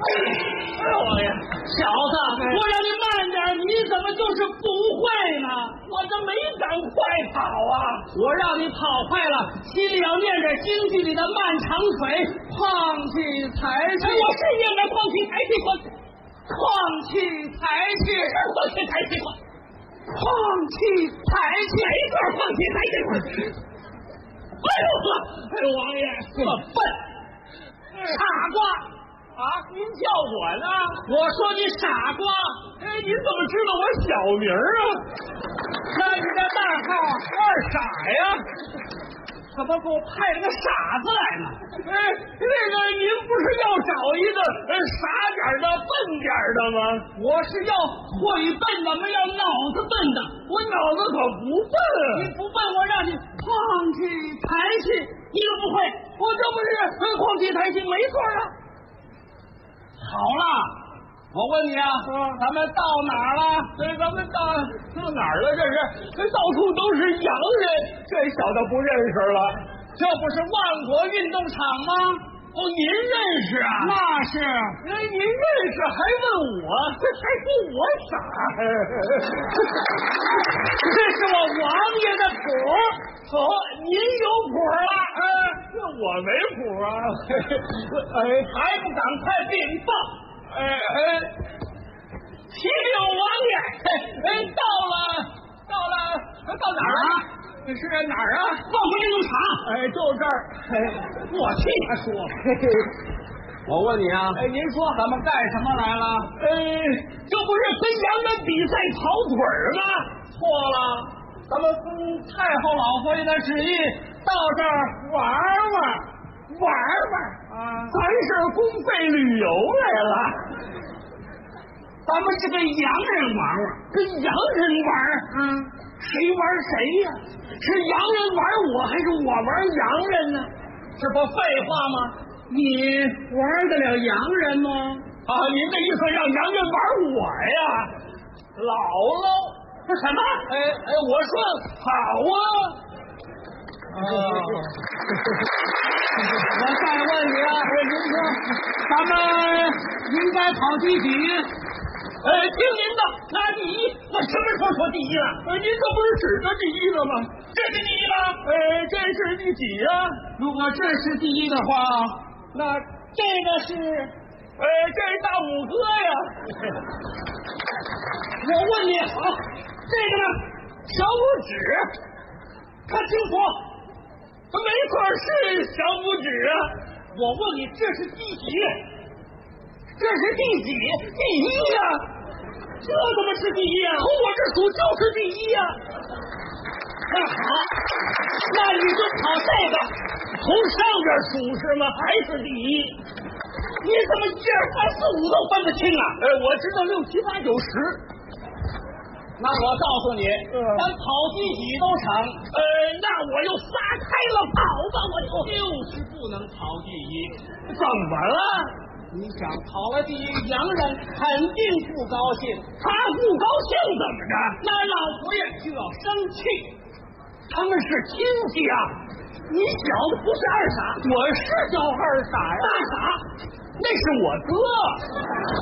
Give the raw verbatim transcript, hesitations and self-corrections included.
哎呦我呀，小子，我让你慢点，你怎么就是不会呢？我这没敢快跑啊！我让你跑快了，心里要念着京剧里的慢长腿，况气才气。我是念着况气才气，况况气才气，况气才气，况气才气，没错，况气才气。哎呦呵，哎呦王爷，这笨傻瓜！啊！您叫我呢？我说你傻瓜！哎，您怎么知道我小名啊？那你的大号二傻呀？怎么给我派了个傻子来呢？哎，那个您不是要找一个呃傻点的、笨点的吗？我是要会笨的，没要脑子笨的。我脑子可不笨，你不笨，我让你况气才气，你都不会。我这不是况气才气，没错啊。好了，我问你啊，嗯、咱们到哪儿了？这咱们到到哪儿了？这是这到处都是洋人，这小子不认识了。这不是万国运动场吗？哦，您认识啊？那是。哎，您认识还问我？这还说我傻？这是我王爷的谱。哦，您有谱了？嗯、呃，这我没谱啊。哎，还不赶快禀报？哎哎，启禀王爷，哎，到了，到了，到哪儿了？这是哪儿啊？万国运动场。哎，就这儿。哎，我替他说。嘿嘿，我问你啊，哎，您说咱们干什么来了？哎，这不是跟洋人比赛跑腿吗？错了。咱们奉太后老佛爷的旨意到这儿玩玩，玩玩啊！咱是公费旅游来了，咱们是跟洋人玩玩，跟洋人玩，嗯，谁玩谁呀？是洋人玩我，还是我玩洋人呢？这不废话吗？你玩得了洋人吗？啊，您的意思让洋人玩我呀？姥姥。这什么？哎哎，我说好啊！哦，我再问你啊，您说咱们应该跑第几？呃，听您的，拿第一。我什么时候说第一了？呃，您这不是指着第一了吗？这是第一吗？呃，这是第几呀？如果这是第一的话，那这个是，呃，这是大拇哥呀。我问你啊。这个呢，小拇指，看清楚，没错是小拇指啊！我问你，这是第几？这是第几？第一呀、啊！这怎么是第一啊？从我这数就是第一呀、啊！那好，那你就跑这个，从上边数是吗？还是第一？你怎么一二三四五都分不清啊？呃，我知道六七八九十。那我告诉你，嗯、咱跑第几都成。呃，那我就撒开了跑吧，我就就是不能跑第一。怎么了？你想跑了第一，洋人肯定不高兴。他不高兴怎么着？那老佛爷就要生气。他们是亲戚啊！你小子不是二傻，我是叫二傻呀，大傻，那是我哥。